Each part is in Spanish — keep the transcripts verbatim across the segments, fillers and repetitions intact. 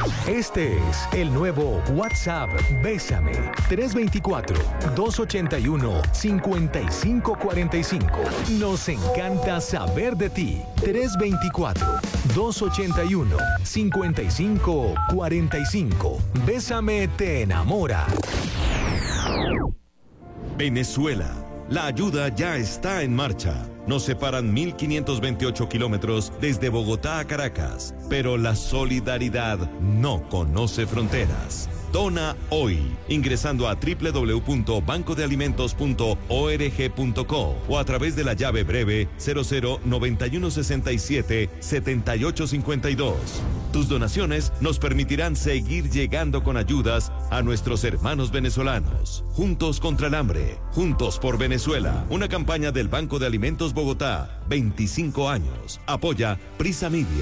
Este es el nuevo WhatsApp Bésame. tres dos cuatro, dos ocho uno, cinco cinco cuatro cinco. Nos encanta saber de ti. tres dos cuatro, dos ocho uno, cinco cinco cuatro cinco. Bésame te enamora. Venezuela. La ayuda ya está en marcha. Nos separan mil quinientos veintiocho kilómetros desde Bogotá a Caracas, pero la solidaridad no conoce fronteras. Dona hoy, ingresando a doble u doble u doble u punto banco de alimentos punto org punto co o a través de la llave breve cero cero noventa y uno sesenta y siete setenta y ocho cincuenta y dos. Tus donaciones nos permitirán seguir llegando con ayudas a nuestros hermanos venezolanos. Juntos contra el hambre, juntos por Venezuela. Una campaña del Banco de Alimentos Bogotá, veinticinco años. Apoya Prisa Media.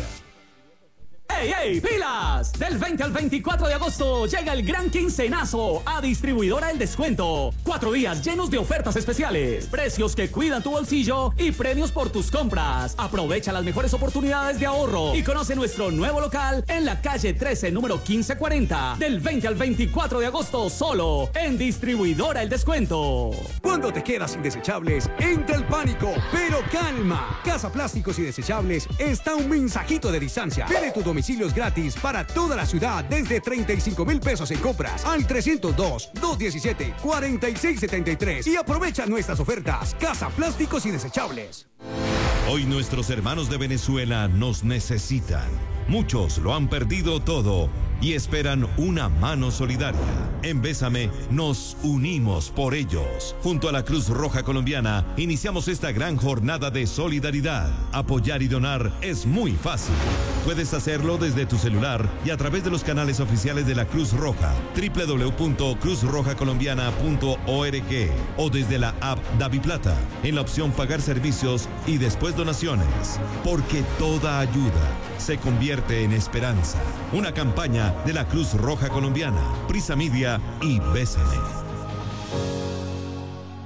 ¡Ey, ey, pilas! Del veinte al veinticuatro de agosto llega el gran quincenazo a Distribuidora El Descuento. Cuatro días llenos de ofertas especiales, precios que cuidan tu bolsillo y premios por tus compras. Aprovecha las mejores oportunidades de ahorro y conoce nuestro nuevo local en la calle trece, número quince cuarenta. Del veinte al veinticuatro de agosto solo en Distribuidora El Descuento. Cuando te quedas sin desechables, entra el pánico, pero calma. Casa Plásticos y Desechables está un mensajito de distancia. Pide tu domicilios gratis para toda la ciudad desde treinta y cinco mil pesos en compras al trescientos dos, doscientos diecisiete, cuarenta y seis setenta y tres y aprovecha nuestras ofertas. Casa Plásticos y Desechables. Hoy nuestros hermanos de Venezuela nos necesitan. Muchos lo han perdido todo y esperan una mano solidaria. En Bésame nos unimos por ellos. Junto a la Cruz Roja Colombiana iniciamos esta gran jornada de solidaridad. Apoyar y donar es muy fácil. Puedes hacerlo desde tu celular y a través de los canales oficiales de la Cruz Roja, doble u doble u doble u punto cruz roja colombiana punto org o desde la app DaviPlata en la opción Pagar servicios y después donaciones. Porque toda ayuda se convierte en esperanza. Una campaña de la Cruz Roja Colombiana, Prisa Media y Bésame.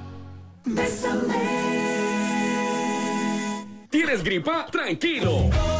Bésame. ¿Tienes gripa? Tranquilo.